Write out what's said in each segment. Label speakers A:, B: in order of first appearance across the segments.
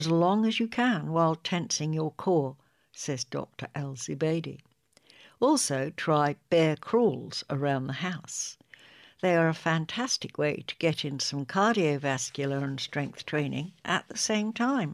A: as long as you can while tensing your core, says Dr. Al-Zubaydi. Also, try bear crawls around the house. They are a fantastic way to get in some cardiovascular and strength training at the same time.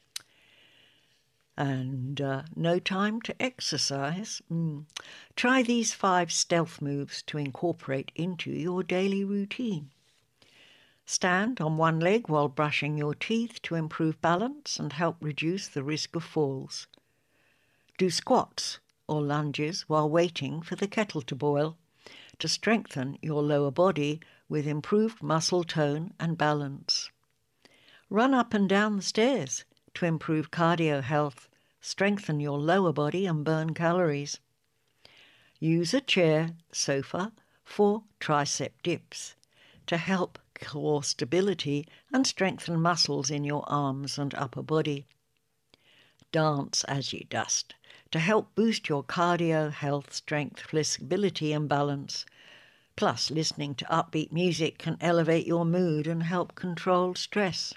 A: And no time to exercise? Try these 5 stealth moves to incorporate into your daily routine. Stand on one leg while brushing your teeth to improve balance and help reduce the risk of falls. Do squats or lunges while waiting for the kettle to boil to strengthen your lower body with improved muscle tone and balance. Run up and down the stairs to improve cardio health, strengthen your lower body and burn calories. Use a chair, sofa, for tricep dips to help core stability and strengthen muscles in your arms and upper body. Dance as you dust to help boost your cardio, health, strength, flexibility and balance. Plus, listening to upbeat music can elevate your mood and help control stress.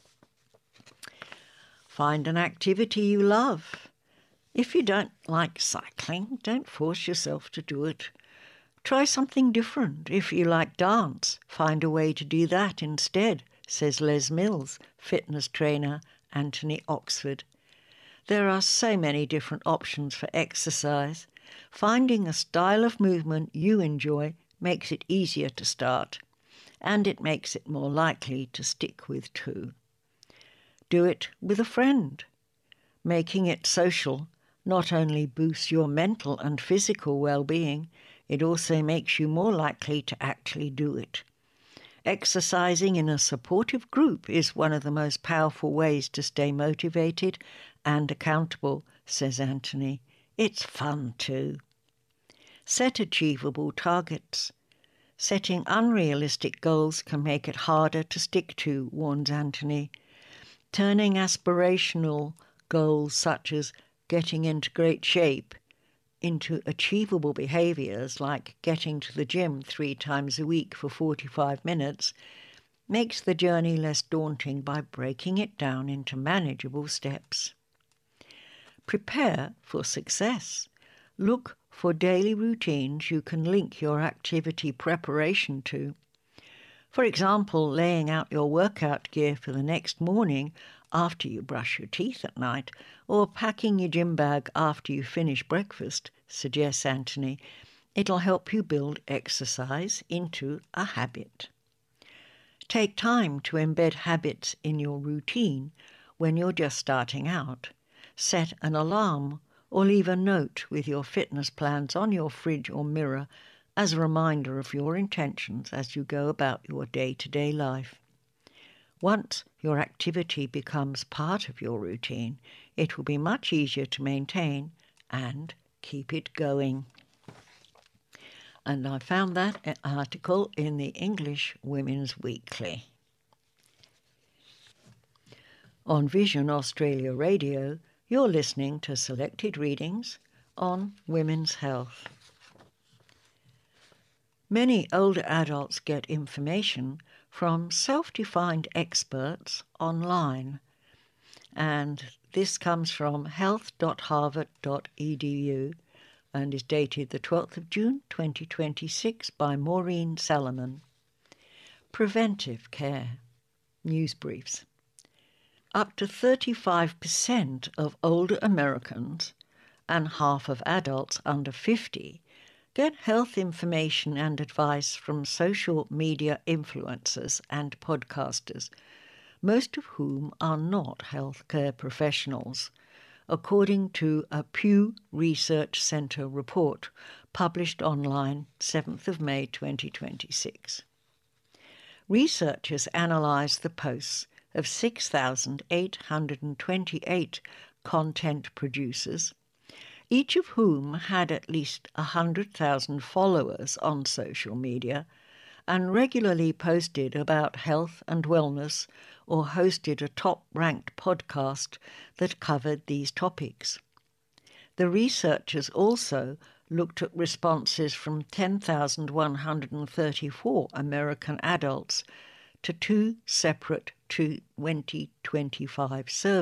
A: Find an activity you love. If you don't like cycling, don't force yourself to do it. Try something different. If you like dance, find a way to do that instead, says Les Mills, fitness trainer, Anthony Oxford. There are so many different options for exercise. Finding a style of movement you enjoy makes it easier to start, and it makes it more likely to stick with too. Do it with a friend. Making it social not only boosts your mental and physical well-being, it also makes you more likely to actually do it. Exercising in a supportive group is one of the most powerful ways to stay motivated and accountable, says Anthony. It's fun too. Set achievable targets. Setting unrealistic goals can make it harder to stick to, warns Anthony. Turning aspirational goals such as getting into great shape into achievable behaviours like getting to the gym 3 times a week for 45 minutes makes the journey less daunting by breaking it down into manageable steps. Prepare for success. Look for daily routines you can link your activity preparation to. For example, laying out your workout gear for the next morning after you brush your teeth at night, or packing your gym bag after you finish breakfast, suggests Anthony. It'll help you build exercise into a habit. Take time to embed habits in your routine when you're just starting out. Set an alarm or leave a note with your fitness plans on your fridge or mirror as a reminder of your intentions as you go about your day-to-day life. Once your activity becomes part of your routine, it will be much easier to maintain and keep it going. And I found that article in the English Women's Weekly. On Vision Australia Radio, you're listening to selected readings on women's health. Many older adults get information from self-defined experts online, and this comes from health.harvard.edu and is dated the 12th of June 2026 by Maureen Salomon. Preventive care. News briefs. Up to 35% of older Americans and half of adults under 50 get health information and advice from social media influencers and podcasters, most of whom are not healthcare professionals, according to a Pew Research Center report published online 7th of May 2026. Researchers analysed the posts of 6,828 content producers, each of whom had at least 100,000 followers on social media and regularly posted about health and wellness or hosted a top-ranked podcast that covered these topics. The researchers also looked at responses from 10,134 American adults to 2 separate 2025 surveys.